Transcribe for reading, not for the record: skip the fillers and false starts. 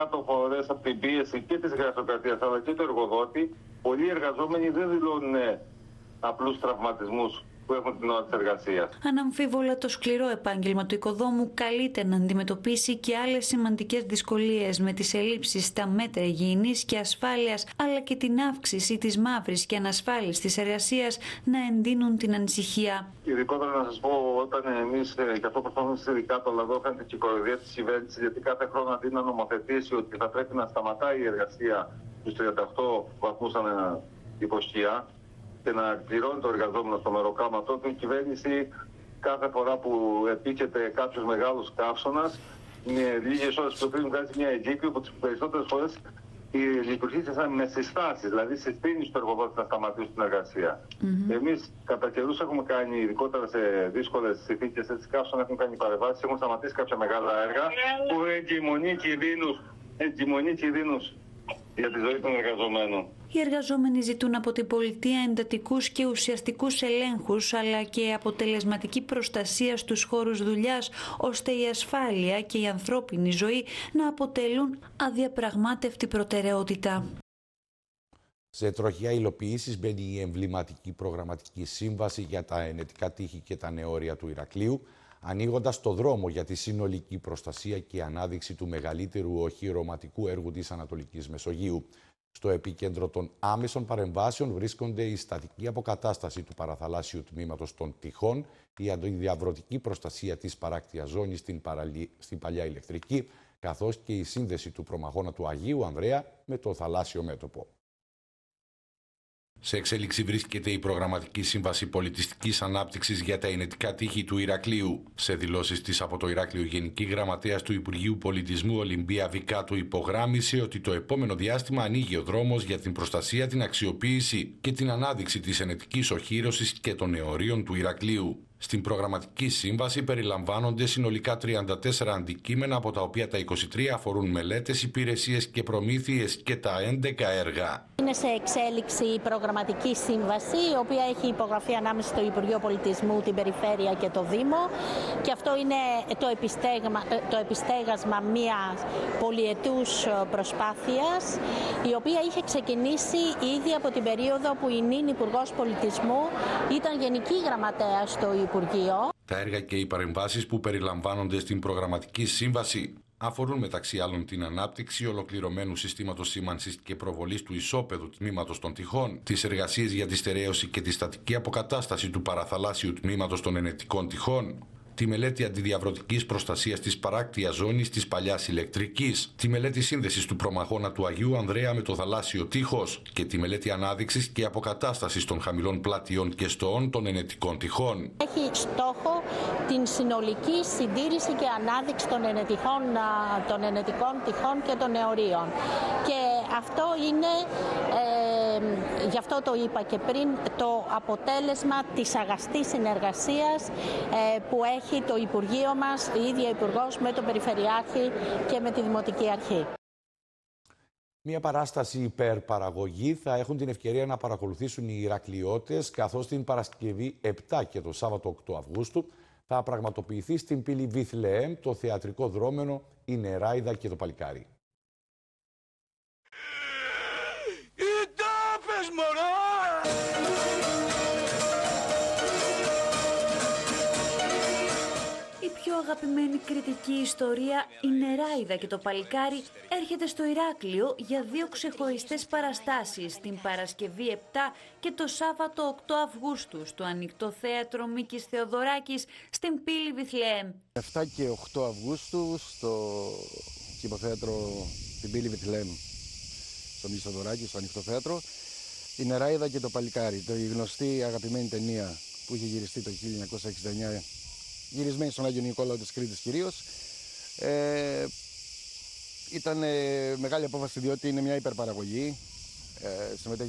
κάτω φορές από την πίεση και της γραφειοκρατίας αλλά και του εργοδότη, πολλοί εργαζόμενοι δεν δηλώνουν απλούς τραυματισμούς που έχουν την ώρα της εργασίας. Αναμφίβολα το σκληρό επάγγελμα του οικοδόμου καλείται να αντιμετωπίσει και άλλες σημαντικές δυσκολίες με τις ελλείψεις στα μέτρα υγιεινής και ασφάλειας, αλλά και την αύξηση της μαύρης και ανασφάλιστης εργασίας να εντείνουν την ανησυχία. Ειδικότερα να σας πω, όταν εμείς, και αυτό προσπαθούμε ειδικά το λαδό, είχαν την κοροϊδία της κυβέρνησης, γιατί κάθε χρόνο αντί να νομοθετήσει ότι θα πρέπει να σταματάει η εργασία στους 38 βαθμούς ανά υποσκιά και να πληρώνει το εργαζόμενο στο μεροκάματο του, η κυβέρνηση κάθε φορά που επίκειται κάποιος μεγάλος καύσωνας, με λίγες ώρες που πριν βγάζει μια εγκύκλιο που τις περισσότερες φορές λειτουργήσει με συστάσεις, δηλαδή συστήνει στο εργοδότη να σταματήσει την εργασία. Εμείς κατά καιρούς έχουμε κάνει, ειδικότερα σε δύσκολες συνθήκες έτσι καύσωνα, έχουμε κάνει παρεμβάσεις, έχουμε σταματήσει κάποια μεγάλα έργα που εγκυμονεί κινδύνους για τη ζωή των εργαζομένων. Οι εργαζόμενοι ζητούν από την πολιτεία εντατικούς και ουσιαστικούς ελέγχους, αλλά και αποτελεσματική προστασία στους χώρους δουλειάς, ώστε η ασφάλεια και η ανθρώπινη ζωή να αποτελούν αδιαπραγμάτευτη προτεραιότητα. Σε τροχιά υλοποιήσεις μπαίνει η εμβληματική προγραμματική σύμβαση για τα ενετικά τείχη και τα νεόρια του Ηρακλείου, ανοίγοντας το δρόμο για τη συνολική προστασία και ανάδειξη του μεγαλύτερου οχυρωματικού έργου της Ανατολικής Μεσογείου. Στο επίκεντρο των άμεσων παρεμβάσεων βρίσκονται η στατική αποκατάσταση του παραθαλάσσιου τμήματος των τυχών, η αντιδιαβρωτική προστασία της παράκτιας ζώνης στην παλιά ηλεκτρική, καθώς και η σύνδεση του προμαχώνα του Αγίου Ανδρέα με το θαλάσσιο μέτωπο. Σε εξέλιξη βρίσκεται η προγραμματική σύμβαση πολιτιστικής ανάπτυξης για τα ενετικά τείχη του Ηρακλείου. Σε δηλώσεις της από το Ηράκλειο, Γενική Γραμματέας του Υπουργείου Πολιτισμού Ολυμπία Βικάτου υπογράμμισε ότι το επόμενο διάστημα ανοίγει ο δρόμος για την προστασία, την αξιοποίηση και την ανάδειξη της ενετικής οχύρωσης και των νεωρίων του Ηρακλείου. Στην προγραμματική σύμβαση περιλαμβάνονται συνολικά 34 αντικείμενα, από τα οποία τα 23 αφορούν μελέτες, υπηρεσίες και προμήθειες και τα 11 έργα. Είναι σε εξέλιξη η προγραμματική σύμβαση, η οποία έχει υπογραφεί ανάμεσα στο Υπουργείο Πολιτισμού, την Περιφέρεια και το Δήμο. Και αυτό είναι το επιστέγασμα μιας πολυετούς προσπάθειας, η οποία είχε ξεκινήσει ήδη από την περίοδο που η νυν Υπουργός Πολιτισμού ήταν Γενική Γραμματέα στο Υπουργείο. Τα έργα και οι παρεμβάσεις που περιλαμβάνονται στην προγραμματική σύμβαση αφορούν μεταξύ άλλων την ανάπτυξη ολοκληρωμένου συστήματος σήμανσης και προβολής του ισόπεδου τμήματος των τυχών, τις εργασίες για τη στερέωση και τη στατική αποκατάσταση του παραθαλάσσιου τμήματος των ενετικών τυχών, τη μελέτη αντιδιαβρωτικής προστασίας της παράκτιας ζώνης της παλιάς ηλεκτρικής, τη μελέτη σύνδεσης του προμαχώνα του Αγίου Ανδρέα με το θαλάσσιο τείχος και τη μελέτη ανάδειξης και αποκατάστασης των χαμηλών πλατιών και στοών των ενετικών τυχών. Έχει στόχο την συνολική συντήρηση και ανάδειξη των ενετικών τυχών και των νεωρίων. Και αυτό είναι, γι' αυτό το είπα και πριν, το αποτέλεσμα της αγαστής συνεργασίας που έχει το Υπουργείο μας, η ίδια Υπουργός, με τον Περιφερειάρχη και με τη Δημοτική Αρχή. Μια παράσταση υπερπαραγωγή θα έχουν την ευκαιρία να παρακολουθήσουν οι Ηρακλειώτες, καθώς την Παρασκευή 7 και το Σάββατο 8 Αυγούστου θα πραγματοποιηθεί στην πύλη Βιθλεέμ το θεατρικό δρόμενο «Η Νεράιδα και το Παλικάρι». πιο αγαπημένη κριτική ιστορία, η Νεράιδα και το Παλικάρι, έρχεται στο Ηράκλειο για 2 ξεχωριστές παραστάσεις, την Παρασκευή 7 και το Σάββατο 8 Αυγούστου, στο Ανοιχτό Θέατρο Μίκης Θεοδωράκης, στην πύλη Βιθλεέμ. 7 και 8 Αυγούστου στο Κηποθέατρο, την πύλη Βιθλεέμ, στο Μίκης Θεοδωράκης, στο Ανοιχτό Θέατρο, η Νεράιδα και το Παλικάρι, η γνωστή αγαπημένη ταινία που είχε γυριστεί το 1969, γυρισμένη στον Άγιο Νικόλαο της Κρήτης κυρίως. Ήταν μεγάλη απόφαση, διότι είναι μια υπερπαραγωγή. Συμμετέχει